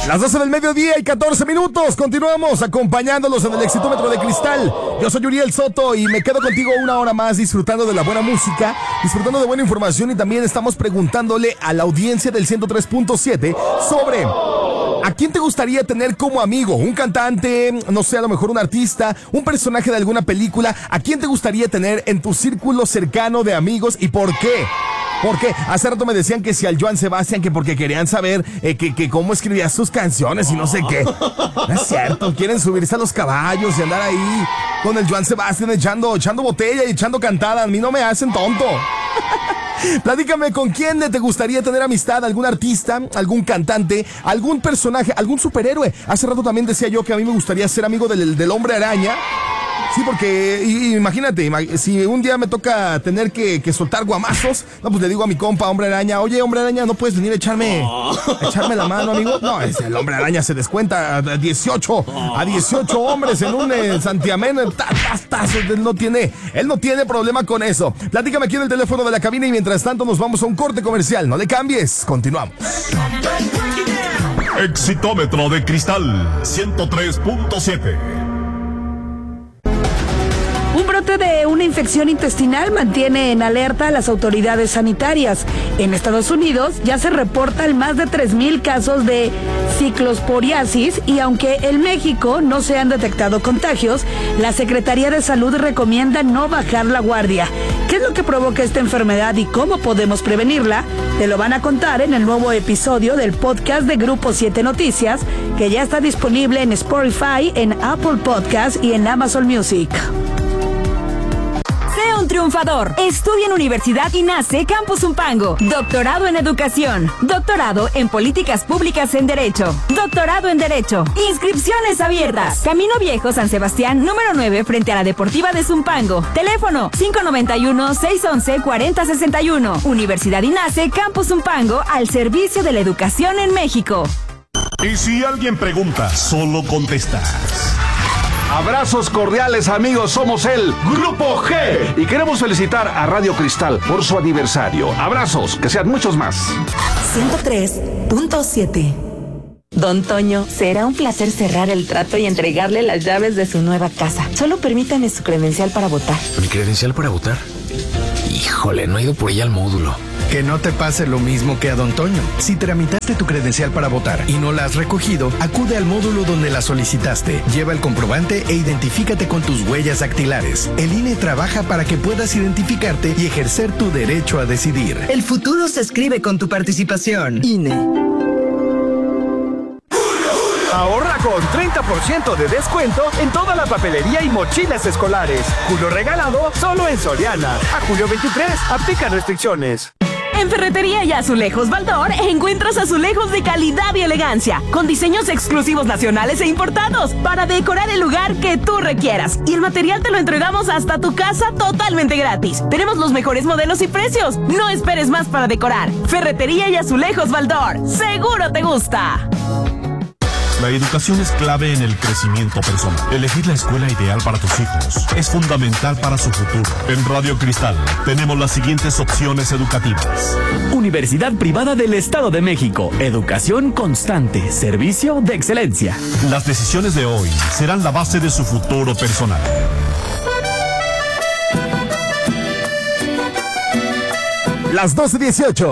Las 12 del mediodía y 14 minutos. Continuamos acompañándolos en el Exitómetro de Cristal. Yo soy Uriel Soto y me quedo contigo una hora más disfrutando de la buena música, disfrutando de buena información, y también estamos preguntándole a la audiencia del 103.7 sobre ¿a quién te gustaría tener como amigo? ¿Un cantante? No sé, a lo mejor un artista, un personaje de alguna película. ¿A quién te gustaría tener en tu círculo cercano de amigos y por qué? Porque hace rato me decían que si al Joan Sebastián, que porque querían saber que cómo escribía sus canciones y no sé qué. No es cierto, quieren subirse a los caballos y andar ahí con el Joan Sebastián echando botella y echando cantada. A mí no me hacen tonto. Platícame, ¿con quién te gustaría tener amistad? ¿Algún artista? ¿Algún cantante? ¿Algún personaje? ¿Algún superhéroe? Hace rato también decía yo que a mí me gustaría ser amigo del Hombre Araña. Sí, porque imagínate, si un día me toca tener que soltar guamazos, no, pues le digo a mi compa Hombre Araña: oye, Hombre Araña, ¿no puedes venir a echarme la mano, amigo? No, el Hombre Araña se descuenta a 18 hombres en un santiamén. Él no tiene problema con eso. Platícame aquí en el teléfono de la cabina y mientras tanto nos vamos a un corte comercial. No le cambies, continuamos. Exitómetro de Cristal 103.7. Un brote de una infección intestinal mantiene en alerta a las autoridades sanitarias. En Estados Unidos ya se reportan más de 3,000 casos de ciclosporiasis y aunque en México no se han detectado contagios, la Secretaría de Salud recomienda no bajar la guardia. ¿Qué es lo que provoca esta enfermedad y cómo podemos prevenirla? Te lo van a contar en el nuevo episodio del podcast de Grupo 7 Noticias, que ya está disponible en Spotify, en Apple Podcast y en Amazon Music. Sé un triunfador. Estudia en Universidad INACE Campus Zumpango. Doctorado en Educación. Doctorado en Políticas Públicas en Derecho. Doctorado en Derecho. Inscripciones abiertas. Camino Viejo, San Sebastián, número 9, frente a la Deportiva de Zumpango. Teléfono 591-611-4061. Universidad INACE Campus Zumpango, al servicio de la educación en México. Y si alguien pregunta, solo contestas. Abrazos cordiales, amigos, somos el Grupo G y queremos felicitar a Radio Cristal por su aniversario. Abrazos, que sean muchos más. 103.7. Don Toño, será un placer cerrar el trato y entregarle las llaves de su nueva casa. Solo permítame su credencial para votar. ¿Mi credencial para votar? Híjole, no he ido por ella al módulo. Que no te pase lo mismo que a Don Toño. Si tramitaste tu credencial para votar y no la has recogido, acude al módulo donde la solicitaste. Lleva el comprobante e identifícate con tus huellas dactilares. El INE trabaja para que puedas identificarte y ejercer tu derecho a decidir. El futuro se escribe con tu participación. INE. Ahorra con 30% de descuento en toda la papelería y mochilas escolares. Julio regalado solo en Soriana. A julio 23, aplica restricciones. En Ferretería y Azulejos Baldor encuentras azulejos de calidad y elegancia, con diseños exclusivos nacionales e importados, para decorar el lugar que tú requieras. Y el material te lo entregamos hasta tu casa totalmente gratis. Tenemos los mejores modelos y precios. No esperes más para decorar. Ferretería y Azulejos Baldor. ¡Seguro te gusta! La educación es clave en el crecimiento personal. Elegir la escuela ideal para tus hijos es fundamental para su futuro. En Radio Cristal tenemos las siguientes opciones educativas. Universidad Privada del Estado de México. Educación constante. Servicio de excelencia. Las decisiones de hoy serán la base de su futuro personal. Las 12:18.